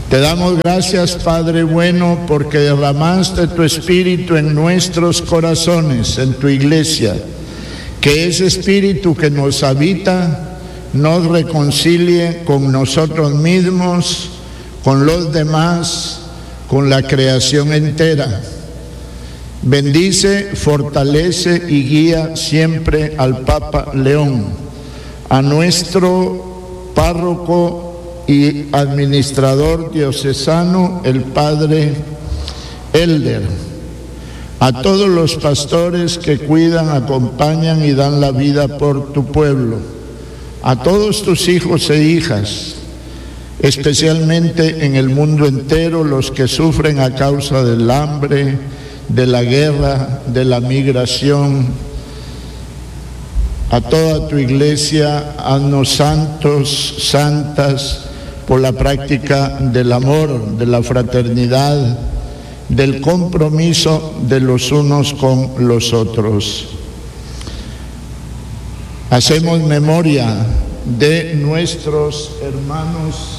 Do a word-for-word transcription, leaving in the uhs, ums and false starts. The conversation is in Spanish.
Te damos gracias, Padre bueno, porque derramaste tu Espíritu en nuestros corazones, en tu iglesia. Que ese Espíritu que nos habita nos reconcilie con nosotros mismos, con los demás, con la creación entera. Bendice, fortalece y guía siempre al Papa León, a nuestro párroco y administrador diocesano, el Padre Elder, a todos los pastores que cuidan, acompañan y dan la vida por tu pueblo, a todos tus hijos e hijas, especialmente en el mundo entero, los que sufren a causa del hambre, de la guerra, de la migración. A toda tu iglesia, haznos santos, santas, por la práctica del amor, de la fraternidad, del compromiso de los unos con los otros. Hacemos memoria de nuestros hermanos